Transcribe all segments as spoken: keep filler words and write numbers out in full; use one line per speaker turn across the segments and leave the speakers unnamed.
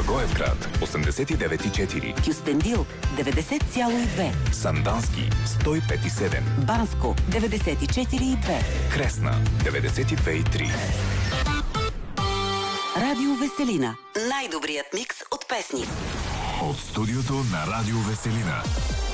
Благоевград осемдесет и девет и четири,
Кюстендил деветдесет цяло и две,
Сандански сто и пет и седем,
Банско деветдесет и четири и две,
Кресна деветдесет и две и три.
Радио Веселина. Най-добрият микс от песни.
От студиото на Радио Веселина.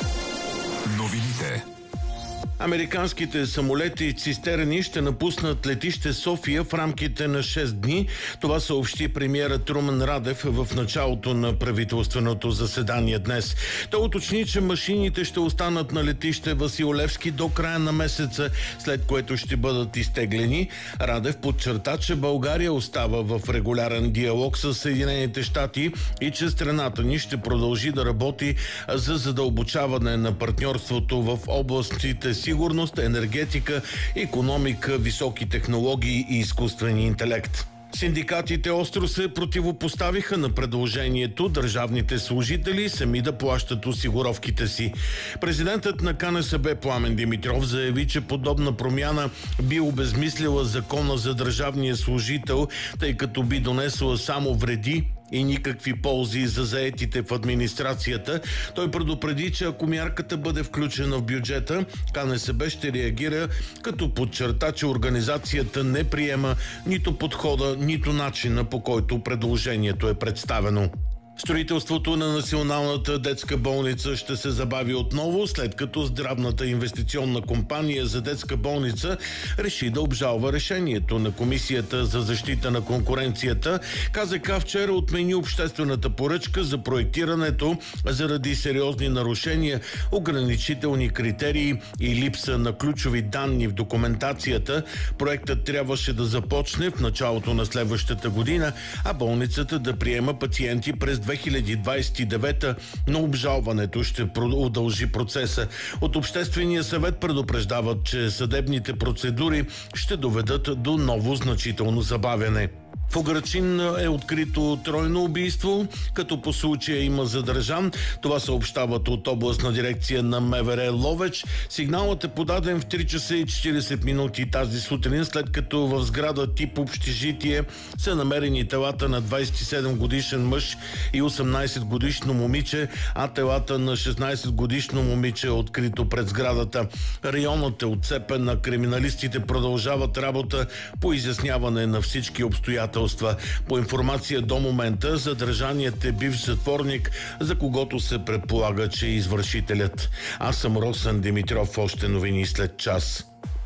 Новините.
Американските самолети цистерни ще напуснат летище София в рамките на шест дни. Това съобщи премиерът Румен Радев в началото на правителственото заседание днес. Той уточни, че машините ще останат на летище Васил Левски до края на месеца, след което ще бъдат изтеглени. Радев подчерта, че България остава в регулярен диалог с Съединените щати и че страната ни ще продължи да работи за задълбочаване на партньорството в областите сигурност, енергетика, икономика, високи технологии и изкуствен интелект. Синдикатите остро се противопоставиха на предложението държавните служители сами да плащат осигуровките си. Президентът на КНСБ Пламен Димитров заяви, че подобна промяна би обезмислила закона за държавния служител, тъй като би донесла само вреди и никакви ползи за заетите в администрацията. Той предупреди, че ако мярката бъде включена в бюджета, КНСБ ще реагира, като подчерта, че организацията не приема нито подхода, нито начина, по който предложението е представено. Строителството на Националната детска болница ще се забави отново, след като Здравната инвестиционна компания за детска болница реши да обжалва решението на Комисията за защита на конкуренцията. КЗК вчера отмени обществената поръчка за проектирането заради сериозни нарушения, ограничителни критерии и липса на ключови данни в документацията. Проектът трябваше да започне в началото на следващата година, а болницата да приема пациенти през две хиляди двадесет и девета, но обжалването ще удължи процеса. От Обществения съвет предупреждават, че съдебните процедури ще доведат до ново значително забавяне. В Угърчин е открито тройно убийство, като по случая има задържан. Това съобщават от областна дирекция на МВР Ловеч. Сигналът е подаден в три часа и четиридесет минути тази сутрин, след като в сграда тип общежитие са намерени телата на двадесет и седем годишен мъж и осемнадесет годишно момиче, а телата на шестнадесет годишно момиче е открито пред сградата. Районът е отцепен, а криминалистите продължават работа по изясняване на всички обстоятелства. По информация до момента, задържаният е бивш затворник, за когото се предполага, че е извършителят. Аз съм Росен Димитров, още новини след час.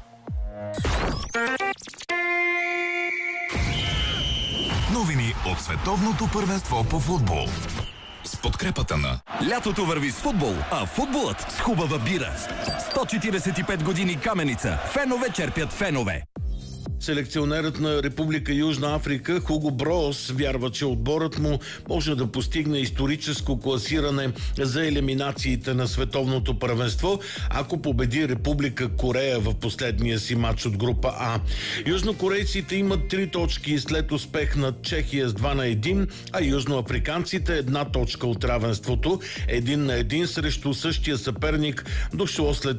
Новини от световното първенство по футбол. С подкрепата на...
Лятото върви с футбол, а футболът с хубава бира. сто четиридесет и пет години Каменица. Фенове черпят фенове.
Селекционерът на Република Южна Африка Хуго Броос вярва, че отборът му може да постигне историческо класиране за елиминациите на световното първенство, ако победи Република Корея в последния си матч от група А. Южнокорейците имат три точки след успех над Чехия с два на един, а южноафриканците една точка от равенството, един на един срещу същия съперник, дошло след